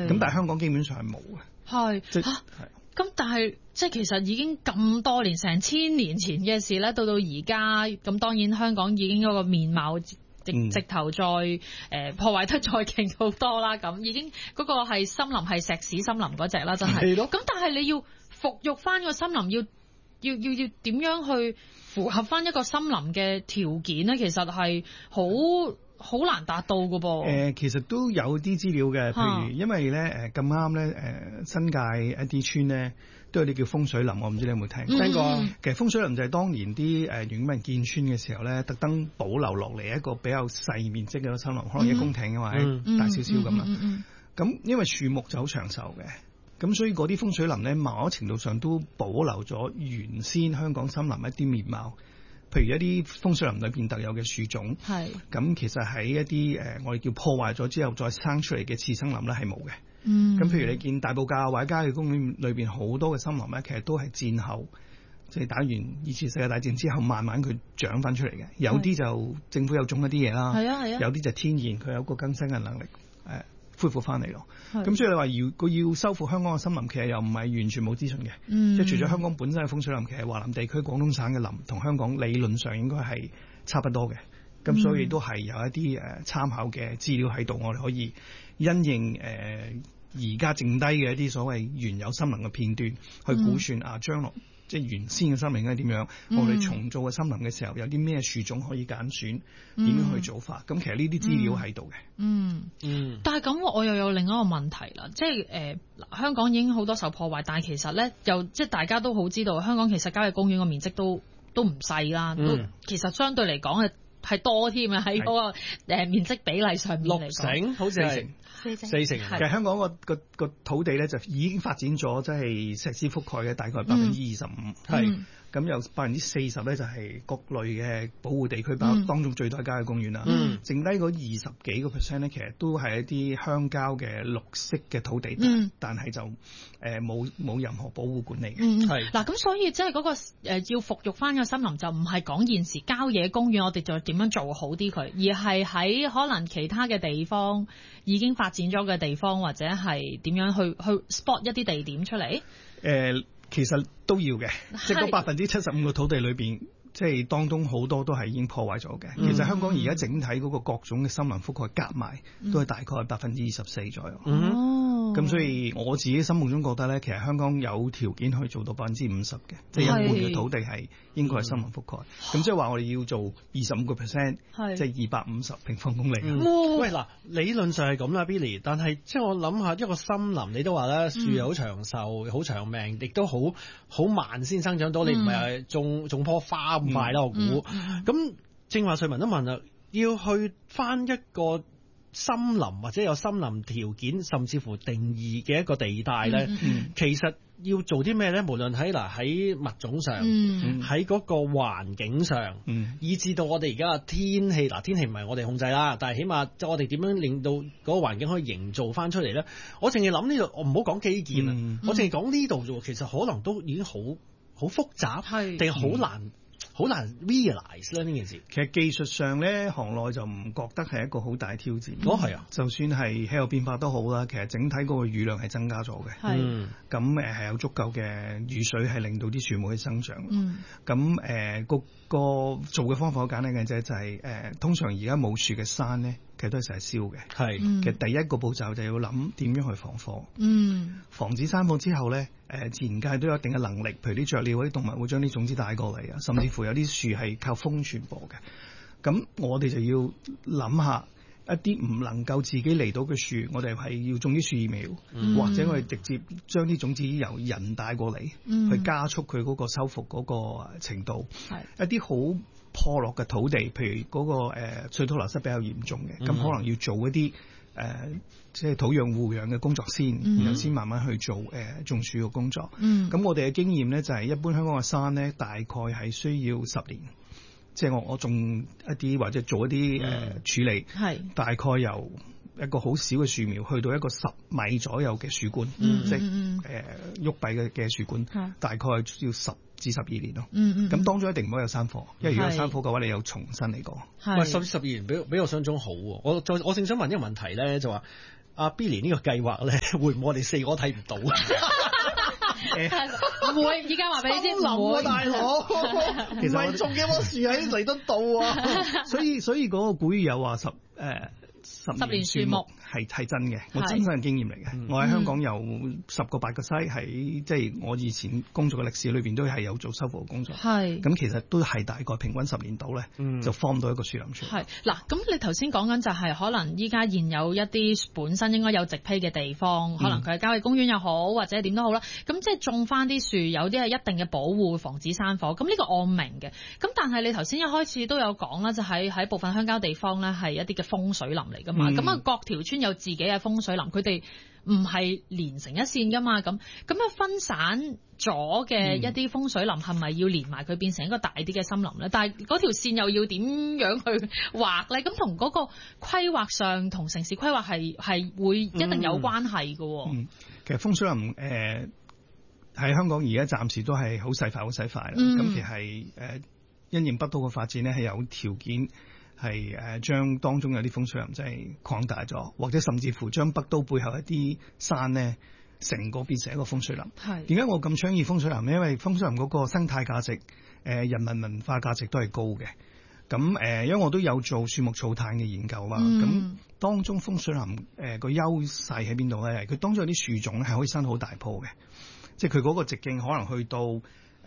咁但係香港基本上係冇嘅。 咁但係即係其實已經咁多年，成千年前嘅事咧，到而家咁，當然香港已經嗰個面貌直頭再破壞得再勁好多啦。咁已經嗰個係森林係石屎森林嗰隻啦，真係。咁但係你要復育翻個森林，要點樣去符合翻一個森林嘅條件咧？其實係好難達到㗎噃。 其實都有啲資料嘅，譬如因為咧咁啱咧新界一啲村咧都有啲叫風水林，我唔知你有冇聽過？其實風水林就係當年啲原居民建村嘅時候咧，特登保留落嚟一個比較細面積嘅森林，可能1公頃或者大少少咁啦。咁因為樹木就好長壽嘅，咁所以嗰啲風水林咧某程度上都保留咗原先香港森林一啲面貌。譬如一啲風水林裏邊特有嘅樹種，咁其實喺一啲我哋叫破壞咗之後再生出嚟嘅次生林咧係冇嘅。咁譬如你見大埔滘或者郊野公園裏邊好多嘅森林咧，其實都係戰後即係打完2次世界大戰之後慢慢佢長翻出嚟嘅。有啲就政府有種一啲嘢啦，有啲就天然佢有一個更新嘅能力恢復翻嚟咯。咁所以你話要修復香港嘅森林，其實又唔係完全冇資訊嘅。即係除咗香港本身嘅風水林，其實華南地區廣東省嘅林同香港理論上應該係差不多嘅。咁所以都係有一啲參考嘅資料喺度，我哋可以因應而家剩低嘅一啲所謂原有森林嘅片段去估算將來即係原先嘅森林應該點樣，我哋重做嘅森林嘅時候有啲咩樹種可以揀選，點樣去做法。咁其實呢啲資料喺度嘅。 但係咁我又有另一個問題啦，即係香港已經好多受破壞，但係其實咧又即係大家都好知道，香港其實郊野公園個面積都唔細啦，都其實相對嚟講係多添啊，喺嗰個面積比例上面嚟講 6成好似係4成。 其實香港個土地咧就已經發展咗，即係石屎覆蓋嘅大概25%，咁有40%咧就係各類嘅保護地區，當中最多係郊野公園啦。剩低嗰20幾個%咧，其實都係一啲鄉郊嘅綠色嘅土地，但係就冇任何保護管理嘅。 嗱，咁所以即係嗰個要復育翻個森林，就唔係講現時郊野公園我哋就點樣做好啲佢，而係喺可能其他嘅地方已經發展咗嘅地方，或者係點樣去 spot 一啲地點出嚟。 其實都要嘅，即係嗰75%嘅土地裏邊，即係當中好多都係已經破壞咗嘅。其實香港而家整體嗰個各種嘅森林覆蓋夾埋，都係大概24%左右。咁所以我自己心目中覺得咧，其實香港有條件可以做到50%嘅，即係一半嘅土地係應該係森林覆蓋。咁即係話我哋要做25%，即係250平方公里。 喂，嗱，理論上係咁啦 ，Billy， 但係即係我諗下一個森林，你都話咧樹又好長壽、好長命，亦都好慢先生長到，你唔係種棵花咁快啦，我估。咁正話瑞文都問啦，要去翻一個森林或者有森林條件甚至乎定義嘅一個地帶咧，其實要做啲咩咧？無論喺物種上，喺嗰個環境上，以至到我哋而家嘅天氣，天氣唔係我哋控制啦，但係起碼我哋點樣令到嗰個環境可以營造翻出嚟咧？我淨係諗呢度，我唔好講基建啊，我淨係講呢度啫。其實可能都已經好複雜，定係好難 realize 咧呢件事。 其實技術上咧，行內就唔覺得係一個好大挑戰。 係啊， 就算係氣候變化都好啦，其實整體嗰個雨量係增加咗嘅。咁係有足夠嘅雨水係令到啲樹木去生長。咁個做嘅方法好簡單嘅啫，就係通常而家冇樹嘅山咧，其實都係成日燒嘅。其實第一個步驟就要諗點樣去防火。防止山火之後咧，自然界都有一定嘅能力，譬如啲雀鳥、啲動物會將啲種子帶過嚟啊，甚至乎有啲樹係靠風傳播嘅。咁我哋就要諗下一啲唔能夠自己嚟到嘅樹，我哋係要種啲樹苗，或者我哋直接將啲種子由人帶過嚟，去加速佢嗰個修復嗰個程度。一啲好破落嘅土地，譬如嗰個水土流失比較嚴重嘅，咁可能要做一啲即係土壤護養嘅工作先，然後先慢慢去做種樹嘅工作。咁我哋嘅經驗咧就係一般香港嘅山咧，大概係需要10年。即係我種一啲或者做一啲處理，大概由一個好少嘅樹苗去到一個10米左右嘅樹冠，即係郁閉嘅樹冠，大概要10至12年咯。咁當中一定唔可以有山火，因為如果有山火嘅話，你又重新嚟過。 喂，10至12年比我想像中好喎。我正想問一個問題咧，就話阿 Billy 呢個計劃咧，會唔會我哋4個睇唔到啊？ 唔會，依家話俾你知唔會， 大佬，其實我種幾棵樹喺彌敦道啊！ 所以嗰個古語有話 10年樹木係真嘅，我親身經驗嚟嘅。我喺香港有10個8個西，喺即係我以前工作嘅歷史裏邊都係有做修復嘅工作。係咁，其實都係大概平均10年度咧，就 form 到一個樹林出嚟。 係嗱，咁你頭先講緊就係可能依家現有一啲本身應該有植被嘅地方，可能佢係郊野公園又好，或者點都好啦。咁即係種翻啲樹，有啲係一定嘅保護，防止山火。咁呢個我明嘅。咁但係你頭先一開始都有講啦，就喺部分鄉郊地方咧係一啲嘅風水林嚟㗎嘛。咁啊，各條村有自己嘅風水林，佢哋唔係連成一線噶嘛，咁分散咗嘅一啲風水林係咪要連埋佢變成一個大啲嘅森林咧？但係嗰條線又要點樣去畫咧？咁同嗰個規劃上同城市規劃係會一定有關係嘅。 其實風水林喺香港而家暫時都係好細塊啦。咁其實係因應北都嘅發展咧，係有條件。係將當中有啲風水林即係擴大咗，或者甚至乎將北都背後一啲山咧，成個變成一個風水林。係點解我咁倡議風水林呢？因為風水林嗰個生態價值、人民文化價值都係高嘅。咁因為我都有做樹木草炭嘅研究嘛。咁當中風水林個優勢喺邊度咧？佢當中有啲樹種係可以生好大棵嘅，即係佢嗰個直徑可能去到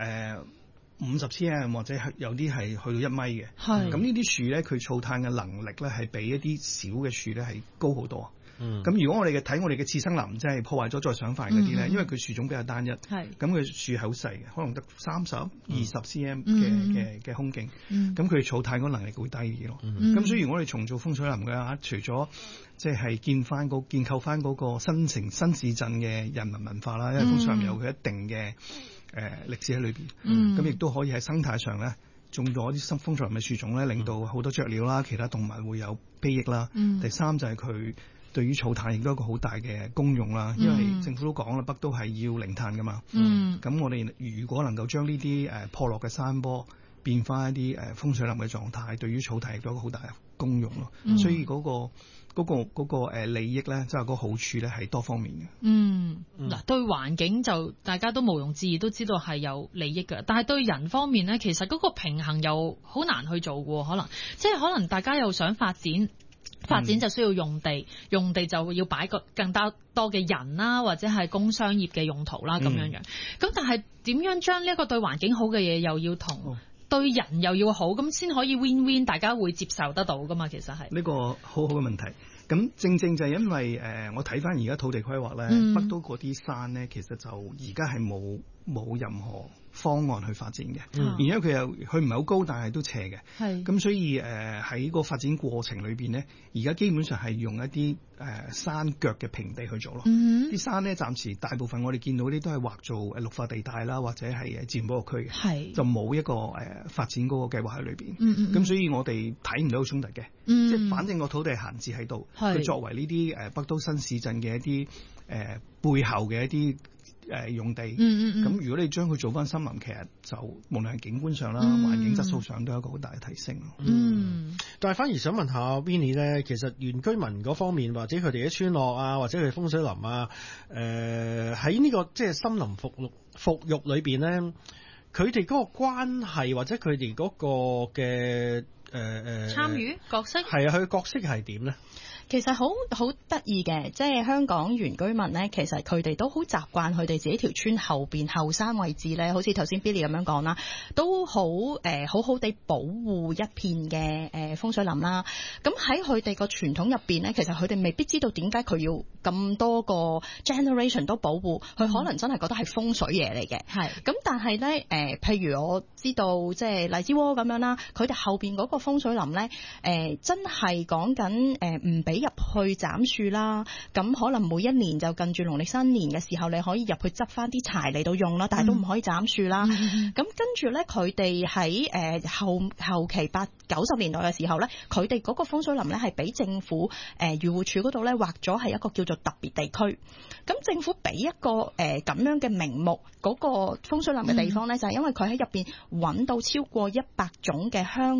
50 cm 或者有啲係去到1米嘅，咁呢啲樹咧，佢草炭嘅能力咧係比一啲小嘅樹咧係高好多。咁如果我哋睇我哋嘅次生林，即係破壞咗再長塊嗰啲咧，因為佢樹種比較單一，咁佢樹係好細嘅，可能得30、20 cm 嘅胸徑，咁佢草炭嗰能力會低啲咯。咁所以如果我哋重做風水林嘅話，除咗即係建構翻嗰個新市鎮嘅人民文化啦，因為風水林有佢一定嘅歷史喺裏邊，咁亦都可以喺生態上咧種咗啲風水林嘅樹種咧，令到好多雀鳥啦、其他動物會有裨益啦。第三就係佢對於草炭亦都有一個好大嘅功用啦，因為政府都講啦，北都係要零碳噶嘛。咁我哋如果能夠將呢啲破落嘅山坡變翻一啲風水林嘅狀態，對於草炭亦都有一個好大嘅功用咯。所以嗰個利益咧，即係個好處咧，係多方面嘅。 嗱，對環境就大家都毋庸置疑，都知道係有利益嘅。但係對人方面咧，其實嗰個平衡又好難去做嘅，可能大家又想發展就需要用地，用地就要擺個更加多嘅人啦，或者係工商業嘅用途啦，咁樣樣。咁但係點樣將呢一個對環境好嘅嘢又要同對人又要好，咁先可以 win-win， 大家會接受得到噶嘛？其實係呢個好好嘅問題。咁正正就係因為我睇翻而家土地規劃咧，北都嗰啲山咧，其實就而家係冇任何方案去發展嘅，而且佢唔係好高，但係都斜嘅。咁所以喺個發展過程裏邊咧，而家基本上係用一啲山腳嘅平地去做咯。啲山咧，暫時大部分我哋見到啲都係劃做綠化地帶啦，或者係自然保護區嘅，就冇一個發展嗰個計劃喺裏邊。咁所以我哋睇唔到衝突嘅，即係反正個土地閒置喺度，佢作為呢啲北都新市鎮嘅一啲背後嘅一啲用地，咁如果你將佢做翻森林，其實就無論係景觀上啦、環境質素上都有一個好大嘅提升。 但係反而想問下 Winnie 咧，其實原居民嗰方面，或者佢哋嘅村落啊，或者佢哋風水林啊，喺呢個即係森林復育裏邊咧，佢哋嗰個關係或者佢哋嗰個嘅參與角色係啊，佢嘅角色係點咧？ 其實好得意嘅，即係香港原居民咧，其實佢哋都好習慣佢哋自己條村後邊後山位置咧，好似頭先 Billy 咁樣講啦，都好好地保護一片嘅風水林啦。咁喺佢哋個傳統入邊咧，其實佢哋未必知道點解佢要咁多個 generation 都保護，佢可能真係覺得係風水嘢嚟嘅。係咁，但係咧譬如我知道即係荔枝窩咁樣啦，佢哋後邊嗰個風水林咧，真係講緊唔俾入去斬樹啦，咁可能每一年就近住農曆新年嘅時候，你可以入去執翻啲柴嚟到用啦，但係都唔可以斬樹啦。咁跟住咧，佢哋喺後期80、90年代嘅時候咧，佢哋嗰個風水林咧係俾政府漁護署嗰度咧劃咗係一個叫做特別地區。咁政府俾一個咁樣嘅名目，嗰個風水林嘅地方咧，就係因為佢喺入邊揾到超過100種嘅香港嘅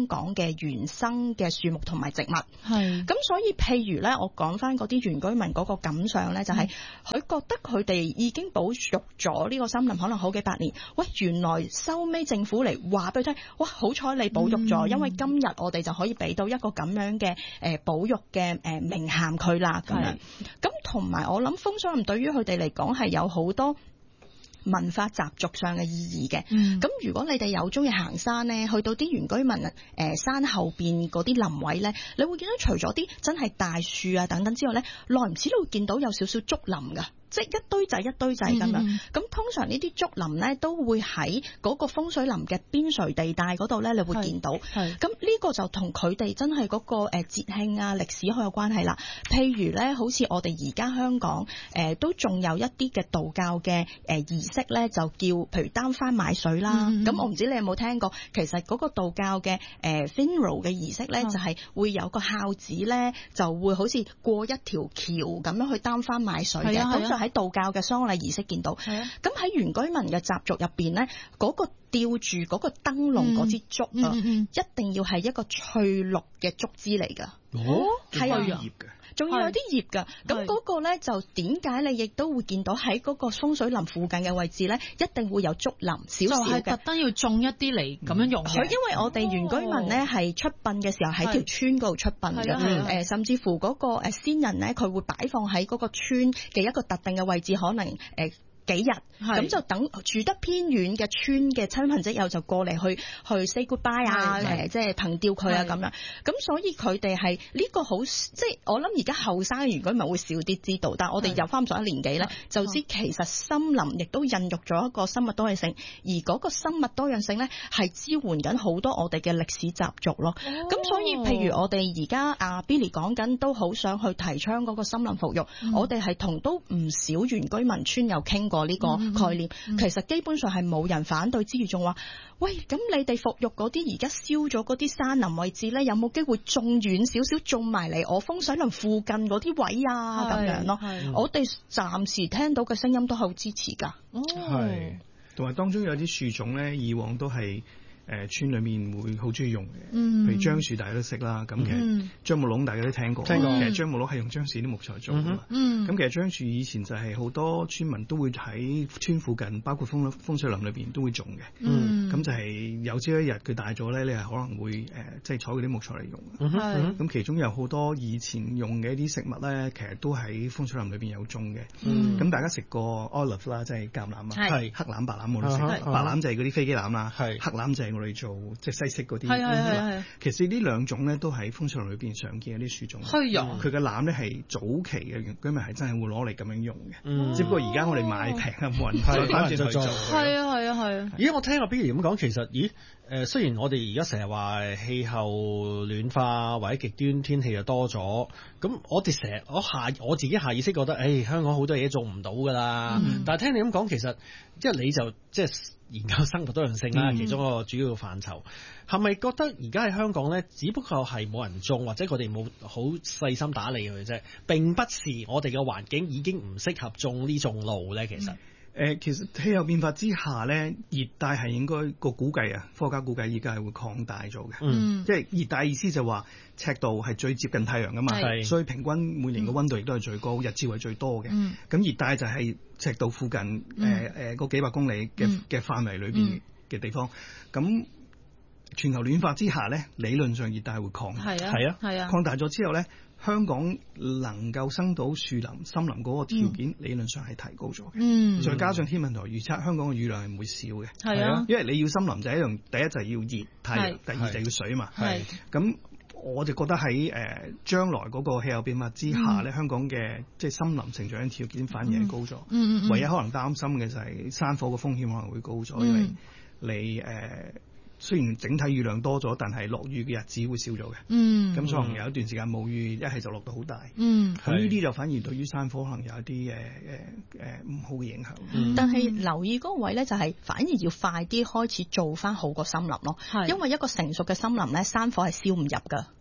嘅原生嘅樹木同埋植物。 係咁所以譬如咧，我講翻嗰啲原居民嗰個感想咧，就係佢覺得佢哋已經保育咗呢個森林可能好幾百年，喂，原來收尾政府嚟話俾佢聽，哇，好彩你保育咗，因為今日我哋就可以俾到一個咁樣嘅保育嘅名銜佢啦咁樣。咁同埋我諗風水林對於佢哋嚟講係有好多文化習俗上嘅意義嘅。咁如果你哋有中意行山咧，去到啲原居民山後邊嗰啲林位咧，你會見到除咗啲真係大樹啊等等之外咧，耐唔時你會見到有少少竹林噶。即係一堆仔一堆仔咁樣，咁通常呢啲竹林咧都會喺嗰個風水林嘅邊陲地帶嗰度咧，你會見到。咁呢個就同佢哋真係嗰個節慶啊、歷史好有關係啦。譬如咧，好似我哋而家香港都仲有一啲嘅道教嘅儀式咧，就叫譬如擔幡買水啦。咁我唔知你有冇聽過，其實嗰個道教嘅funeral 嘅儀式咧，就係會有個孝子咧，就會好似過一條橋咁樣去擔幡買水嘅。喺道教嘅喪禮儀式見到，咁喺原居民嘅習俗入邊咧，嗰個吊住嗰個燈籠嗰支竹啊，一定要係一個翠綠嘅竹枝嚟㗎。係啊，仲要有啲葉㗎。咁嗰個咧就點解你亦都會見到喺嗰個風水林附近嘅位置咧，一定會有竹林少少嘅， 特登要種一啲嚟咁樣用嘅。 因為我哋原居民咧係出殯嘅時候喺條村嗰度出殯嘅，甚至乎嗰個先人咧佢會擺放喺嗰個村嘅一個特定嘅位置，可能幾日，咁就等住得偏遠嘅村嘅親朋戚友就過嚟去 say goodbye 啊，即係憑吊佢啊咁樣。咁所以佢哋係呢個好，即係我諗而家後生嘅原居民會少啲知道，但係我哋有翻咁上下年紀咧，就知其實森林亦都孕育咗一個生物多樣性，而嗰個生物多樣性咧係支援緊好多我哋嘅歷史習俗咯。咁所以譬如我哋而家阿 Billy 講緊都好想去提倡嗰個森林復育，我哋係同都唔少原居民村有傾過呢個概念，其實基本上係冇人反對之餘，仲話喂，咁你哋復育嗰啲而家燒咗嗰啲山林位置咧，有冇機會種遠少少，種埋嚟我風水林附近嗰啲位啊咁樣咯？我哋暫時聽到嘅聲音都好支持㗎。 係，同埋當中有啲樹種咧，以往都係村裏面會好中意用嘅，譬如樟樹大家都識啦，咁其實樟木籠大家都聽過，其實樟木籠係用樟樹啲木材做㗎嘛。咁其實樟樹以前就係好多村民都會喺村附近，包括風水林裏邊都會種嘅。咁就係有朝一日佢大咗咧，你係可能會即係採嗰啲木材嚟用。咁其中有好多以前用嘅一啲食物咧，其實都喺風水林裏邊有種嘅。咁大家食過 olive 啦，即係橄欖啊，黑欖白欖我都食。白欖就係嗰啲飛機欖啦，黑欖就係我哋做即係西式嗰啲。其實呢兩種咧都喺風水林裏邊常見嘅啲樹種。佢嘅欖咧係早期嘅原居民係真係會攞嚟咁樣用嘅。只不過而家我哋買平啊，冇人再翻轉去做。 係啊。 咦，我聽阿 Billy 咁講，其實雖然我哋而家成日話氣候暖化或者極端天氣又多咗，咁我哋成日我自己下意識覺得，香港好多嘢做唔到㗎啦。但係聽你咁講，其實即係你就即係研究生物多樣性啦，其中一個主要嘅範疇，係咪覺得而家喺香港咧，只不過係冇人種或者佢哋冇好細心打理佢啫，並不是我哋嘅環境已經唔適合種呢種路咧？其實氣候變化之下咧，熱帶係應該個估計啊，科學家估計依家係會擴大咗嘅。即係熱帶意思就話赤道係最接近太陽㗎嘛，所以平均每年嘅溫度亦都係最高，日照係最多嘅。咁熱帶就係赤道附近嗰幾百公里嘅範圍裏邊嘅地方。咁全球暖化之下咧，理論上熱帶會擴大。擴大咗之後咧，香港能夠生到樹林、森林嗰個條件，理論上係提高咗嘅。再加上天文台預測香港嘅雨量係唔會少嘅。因為你要森林就係一樣，第一就係要熱太陽，第二就係要水嘛。咁我就覺得喺將來嗰個氣候變化之下咧，香港嘅即係森林成長條件反而係高咗。唯一可能擔心嘅就係山火嘅風險可能會高咗，因為你雖然整體雨量多咗，但係落雨嘅日子會少咗嘅。咁可能有一段時間冇雨，一係就落到好大。咁呢啲就反而對於山火可能有一啲唔好嘅影響。 但係留意嗰個位咧，就係反而要快啲開始做翻好個森林咯。因為一個成熟嘅森林咧，山火係燒唔入㗎。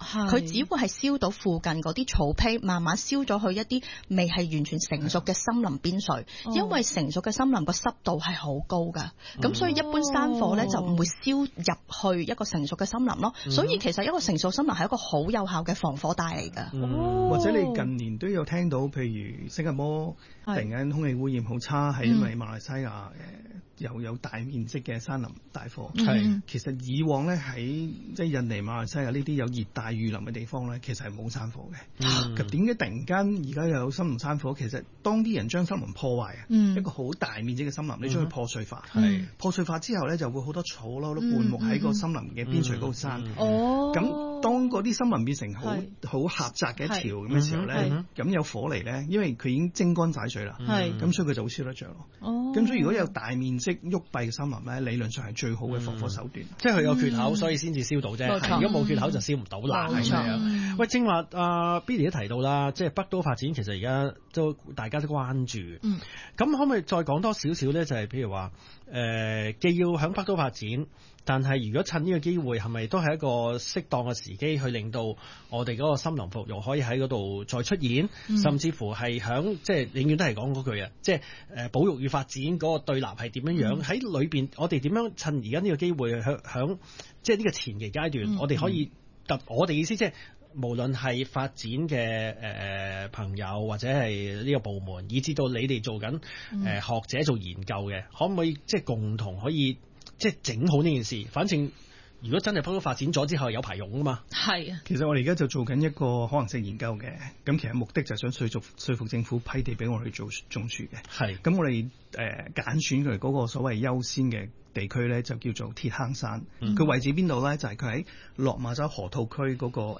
佢只會係燒到附近嗰啲草坯，慢慢燒咗去一啲未係完全成熟嘅森林邊陲，因為成熟嘅森林個濕度係好高㗎，咁所以一般山火咧就唔會燒入去一個成熟嘅森林咯。所以其實一個成熟森林係一個好有效嘅防火帶嚟㗎。 或者你近年都有聽到，譬如新加坡突然間空氣污染好差，係因為馬來西亞有大面積嘅山林大火。其實以往咧喺即係印尼、馬來西亞呢啲有熱帶雨林嘅地方咧，其實係冇山火嘅。咁點解突然間而家又有森林山火？其實當啲人將森林破壞一個好大面積嘅森林，你將佢破碎化，破碎化之後咧就會好多草咯、好多灌木喺個森林嘅邊陲嗰度生。咁當嗰啲森林變成好狹窄嘅一條咁嘅時候咧，咁有火嚟咧，因為佢已經蒸乾晒水啦，咁所以佢就會燒得着咯。咁所以如果有大面積鬱閉嘅森林咧，理論上係最好嘅防火手段。 即係佢有缺口，所以先至燒到啫。如果冇缺口就燒唔到啦。係咁樣。喂，正話Billy 都提到啦，即係北都發展其實而家都大家都關注。咁可唔可以再講多少少咧？就係譬如話既要響北都發展，但係如果趁呢個機會，係咪都係一個適當嘅時機去令到我哋嗰個森林復育可以喺嗰度再出現，甚至乎係響即係永遠都係講嗰句啊，即係保育與發展嗰個對立係點樣樣喺裏邊？我哋點樣趁而家呢個機會響即係呢個前期階段，我哋可以我哋意思即係無論係發展嘅朋友或者係呢個部門，以至到你哋做緊學者做研究嘅，可唔可以即係共同可以即係整好呢件事？反正如果真係北都發展咗之後有排用啊嘛。係啊， 其實我哋而家就做緊一個可能性研究嘅，咁其實目的就係想說服政府批地俾我哋去做種樹嘅。係，咁我哋揀選佢嗰個所謂優先嘅地區咧，就叫做鐵坑山。佢位置邊度咧？就係佢喺落馬洲河套區嗰個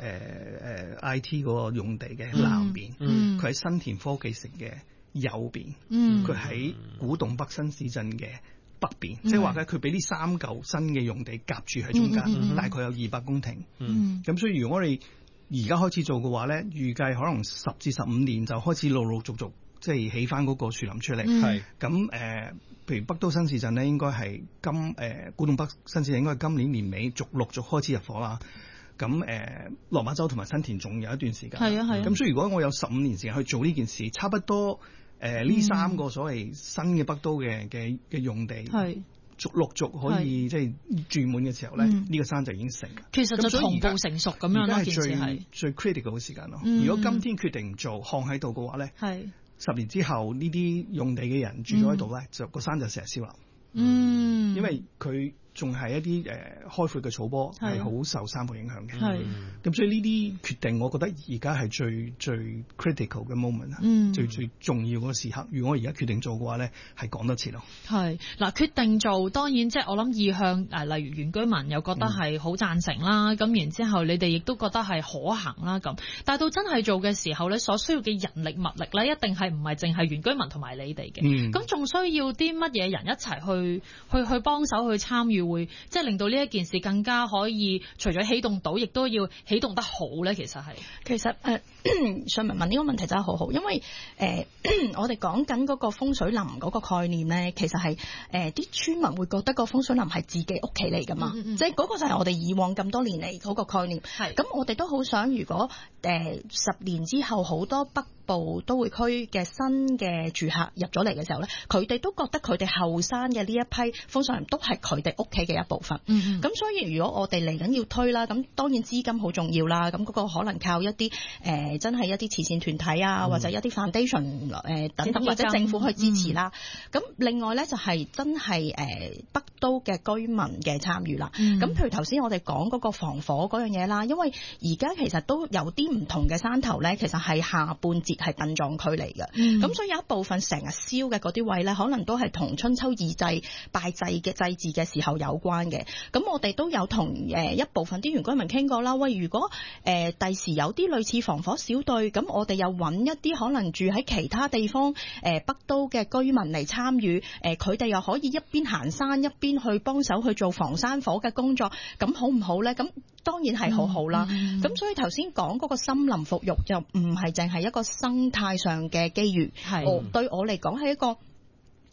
IT 嗰個用地嘅南邊。佢喺新田科技城嘅右邊。佢喺古洞北新市鎮嘅北邊，即係話咧，佢俾呢3嚿新嘅用地夾住喺中間，大概有200公頃。咁所以如果我哋而家開始做嘅話咧，預計可能10至15年就開始陸陸續續即係起翻嗰個樹林出嚟。咁譬如北都新市鎮咧，應該係古洞北新市鎮應該係今年年尾陸續開始入伙啦。咁落馬洲同埋新田仲有一段時間。咁所以如果我有15年時間去做呢件事，差不多。呢3個所謂新嘅北都嘅用地，陸續可以即係住滿嘅時候咧，呢個山就已經成。 其實就同步成熟咁樣咯，件事係最 critical 嘅時間咯。如果今天決定唔做，放喺度嘅話咧，10年之後呢啲用地嘅人住咗喺度咧，就個山就成日燒啦。因為佢仲係一啲開闊嘅草坡，係好受山火影響嘅。咁所以呢啲決定，我覺得而家係最 critical 嘅 moment，最重要嗰個時刻。如果我而家決定做嘅話咧，係趕得切咯。 係嗱，決定做當然即係我諗意向例如原居民又覺得係好贊成啦。咁然之後你哋亦都覺得係可行啦。咁但係到真係做嘅時候咧，所需要嘅人力物力咧，一定係唔係淨係原居民同埋你哋嘅。咁仲需要啲乜嘢人一齊去幫手去參與？會即係令到呢一件事更加可以除咗起動到，亦都要起動得好咧。其實上文問呢個問題真係好好，因為我哋講緊嗰個風水林嗰個概念咧，其實係啲村民會覺得個風水林係自己屋企嚟㗎嘛，即係嗰個就係我哋以往咁多年嚟嗰個概念。咁我哋都好想，如果10年之後好多北部都會區嘅新嘅住客入咗嚟嘅時候咧，佢哋都覺得佢哋後生嘅呢一批風水林都係佢哋屋企嘅一部分。咁所以如果我哋嚟緊要推啦，咁當然資金好重要啦。咁嗰個可能靠一啲真係一啲慈善團體啊，或者一啲 foundation 等等，或者政府去支持啦。咁另外咧就係真係北都嘅居民嘅參與啦。咁譬如頭先我哋講嗰個防火嗰樣嘢啦，因為而家其實都有啲唔同嘅山頭咧，其實係下半截係殯葬區嚟嘅。咁所以有一部分成日燒嘅嗰啲位咧，可能都係同春秋二祭拜祭嘅祭祀嘅時候有關嘅。咁我哋都有同一部分啲原居民傾過啦。喂，如果第時有啲類似防火小隊，咁我哋又揾一啲可能住喺其他地方北都嘅居民嚟參與，佢哋又可以一邊行山一邊去幫手去做防山火嘅工作，咁好唔好呢？咁當然係好好啦。咁所以頭先講嗰個森林復育就唔係淨係一個生態上嘅機遇，對我嚟講係一個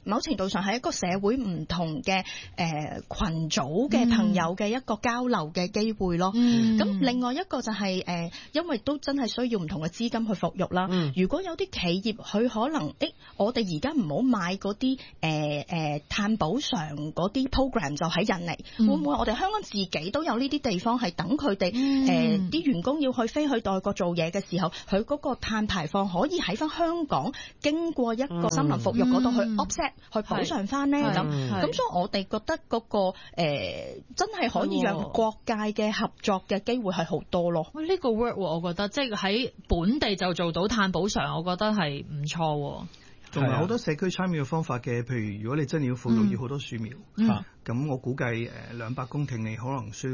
某程度上係一個社會唔同嘅群組嘅朋友嘅一個交流嘅機會咯。咁另外一個就係因為都真係需要唔同嘅資金去復育啦。如果有啲企業佢可能我哋而家唔好買嗰啲碳補償嗰啲 program 就喺印尼，會唔會我哋香港自己都有呢啲地方係等佢哋啲員工要去飛去外國做嘢嘅時候，佢嗰個碳排放可以喺翻香港經過一個森林復育嗰度去 offset 去補償翻咧？咁所以我哋覺得嗰個真係可以讓國界嘅合作嘅機會係好多咯。 呢個 work 我覺得即係喺本地就做到碳補償，我覺得係唔錯。 同埋好多社區參與嘅方法嘅，譬如如果你真係要復育要好多樹苗，咁我估計200公頃你可能需要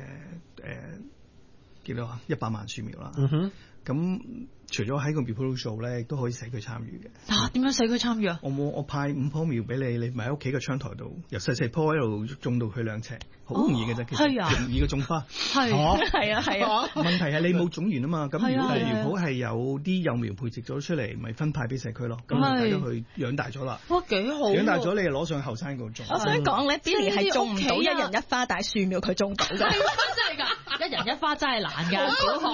幾多啊？100萬樹苗啦。咁除咗喺個苗圃度做咧，亦都可以社區參與嘅。 點樣社區參與啊？ 我派5棵苗俾你，你咪喺屋企嘅窗台度，由細棵喺度種到佢2尺，好容易嘅啫。其實容易嘅種花。係啊。問題係你冇種完啊嘛。咁如果苗圃係有啲幼苗培植咗出嚟，咪分派俾社區咯。咁大家去養大咗啦。 哇，幾好！ 養大咗你就攞上後山嗰度種。 我想講咧，Billy 係種唔到一人一花，但係樹苗佢種到㗎。 真係㗎，一人一花真係難㗎。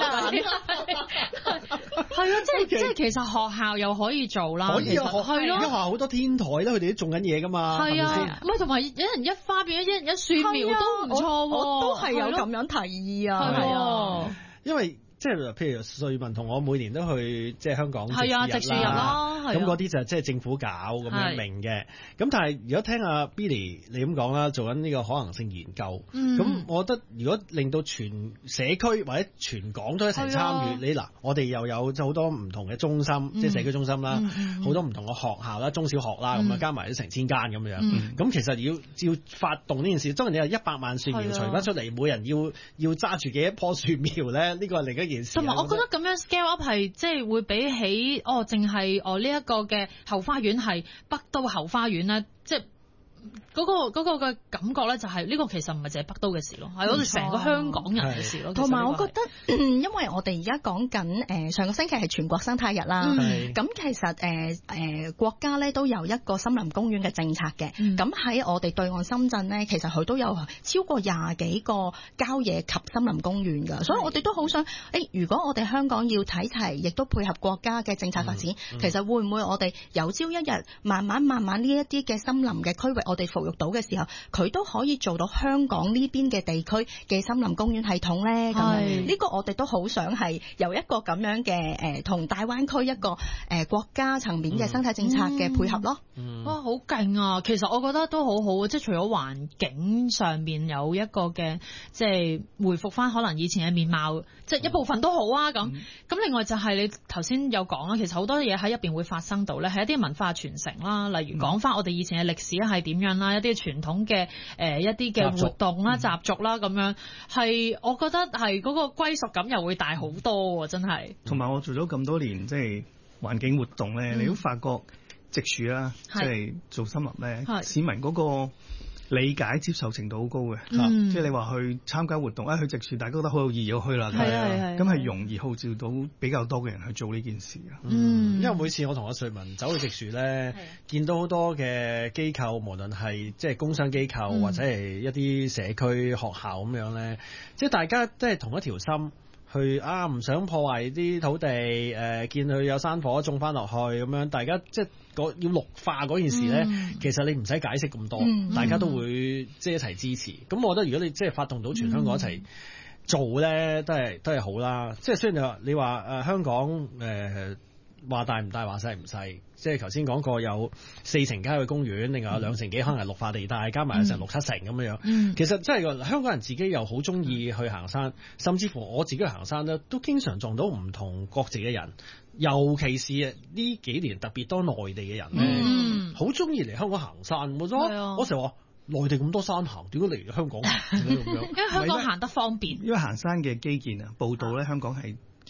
係啊，即係其實學校又可以做啦。 可以啊，而家學校好多天台咧，佢哋都種緊嘢噶嘛。係啊， 唔係同埋一人一花變咗一人一樹苗都唔錯喎。 我都係有咁樣提議啊。 係啊， 因為即係譬如瑞文同我每年都去即係香港植樹日啦， 咁嗰啲就即係政府搞咁樣明嘅。咁但係如果聽阿 Billy 你咁講啦，做緊呢個可能性研究，咁我覺得如果令到全社區或者全港都一齊參與，我哋又有好多唔同嘅中心，即係社區中心啦，好多唔同嘅學校啦、中小學啦，咁啊加埋都成1000間咁樣。咁其實要發動呢件事，當然你有100萬樹苗除翻出嚟，每人要揸住幾多棵樹苗咧？呢個係另一件事。 同埋我覺得咁樣 scale up 係即係會比起淨係呢一個嘅後花園係北都後花園咧，即係嗰個嘅感覺咧，就係呢個其實唔係淨係北都嘅事咯，係我哋成個香港人嘅事咯。 同埋我覺得，因為我哋而家講緊上個星期係全國生態日啦，咁其實國家咧都有一個森林公園嘅政策嘅，咁喺我哋對岸深圳咧，其實佢都有超過20幾個郊野及森林公園㗎，所以我哋都好想，如果我哋香港要睇齊，亦都配合國家嘅政策發展，其實會唔會我哋有朝一日慢慢呢一啲嘅森林嘅區域，我哋復育到嘅時候，佢都可以做到香港呢邊嘅地區嘅森林公園系統咧。咁呢個我哋都好想係由一個咁樣嘅同大灣區一個國家層面嘅生態政策嘅配合咯。 哇，好勁啊！其實我覺得都好好，即係除咗環境上面有一個嘅即係回復翻可能以前嘅面貌，即係一部分都好啊。咁另外就係你頭先有講啦，其實好多嘢喺入邊會發生到咧，係一啲文化傳承啦，例如講翻我哋以前嘅歷史係點樣啦，一啲傳統嘅一啲嘅活動啦、習俗啦咁樣，係我覺得係嗰個歸屬感又會大好多喎，真係。 同埋我做咗咁多年即係環境活動咧，你都發覺植樹啦，即係做森林咧，市民嗰個理解接受程度好高嘅。即係你話去參加活動，去植樹，大家覺得好有意義，去啦，咁係容易號召到比較多嘅人去做呢件事啊。 因為每次我同阿瑞文走去植樹咧，見到好多嘅機構，無論係即係工商機構或者係一啲社區學校咁樣咧，即係大家都係同一條心。去唔想破壞啲土地，見佢有山火種翻落去咁樣，大家即係要綠化嗰件事咧，其實你唔使解釋咁多，大家都會即係一齊支持。咁我覺得如果你即係發動到全香港一齊做咧，都係好啦。即係雖然你話香港話大唔大，話細唔細，即係頭先講過有4成郊野公園，另外有2成幾可能係綠化地帶，加埋有成6、7成咁樣。其實真係香港人自己又好中意去行山，甚至乎我自己去行山咧，都經常撞到唔同國籍嘅人，尤其是呢幾年特別多內地嘅人咧，好中意嚟香港行山。我成日話內地咁多山行，點解嚟香港行咁樣？ 因為香港行得方便， 因為行山嘅基建啊，步道咧香港係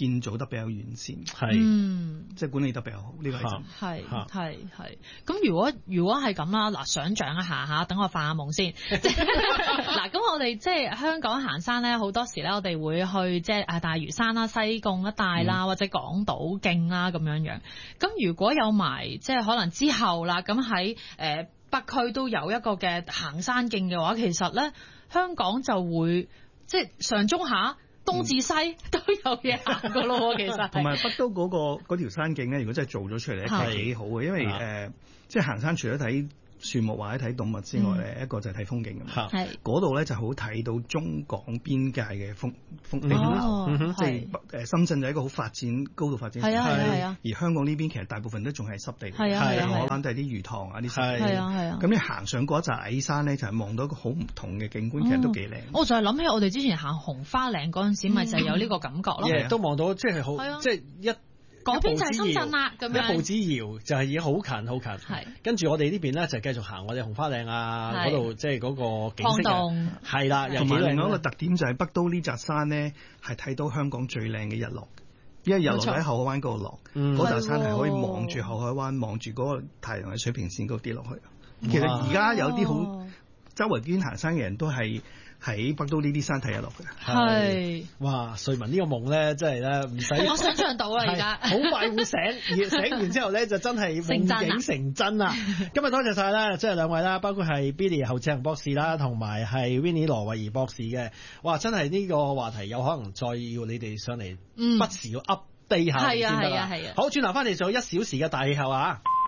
建造得比較完善，即係管理得比較好。呢個係。咁如果係咁啦，嗱，想像一下嚇，等我發下夢先。嗱，咁我哋即係香港行山咧，好多時咧，我哋會去即係大嶼山啦、西貢一帶啦，或者港島徑啦咁樣。咁如果有埋即係可能之後啦，咁喺北區都有一個嘅行山徑嘅話，其實咧香港就會即係上中下東至西都有嘢行噶咯。其實同埋北都嗰條山徑咧，如果真係做咗出嚟咧，其實幾好嘅，因為即係行山除咗睇樹木或者睇動物之外咧，一個就係睇風景咁。係嗰度咧就好睇到中港邊界嘅風景，即係深圳就係一個好高度發展。係啊。而香港呢邊其實大部分都仲係濕地。係啊。嗰班都係啲魚塘啊啲濕地。係啊。咁你行上嗰一紮矮山咧，就係望到一個好唔同嘅景觀，其實都幾靚。 我就係諗起我哋之前行紅花嶺嗰陣時，咪就係有呢個感覺咯。 都望到即係好，即係嗰邊就係深圳啦，咁樣一步之遙就係已經好近好近。係跟住我哋呢邊咧就繼續行我哋紅花嶺啊嗰度，即係嗰個景色係啦。 同埋另外一個特點就係北都呢紮山咧，係睇到香港最靚嘅日落，因為日落喺後海灣嗰度落，嗰紮山係可以望住後海灣，望住嗰個太陽喺水平線嗰度跌落去。其實而家有啲好周圍邊行山嘅人都係喺北都呢啲山睇日落嘅。 係哇！瑞文呢個夢咧，真係咧唔使我想象到啦，而家好快會醒完之後咧，就真係夢境成真啦。今日多謝晒啦，即係兩位啦，包括係 Billy 侯志恒博士啦，同埋係 Winnie 羅慧儀博士嘅。哇！真係呢個話題有可能再要你哋上嚟，不時要 update 下先得啦。好，轉頭翻嚟做1小時嘅大氣候啊！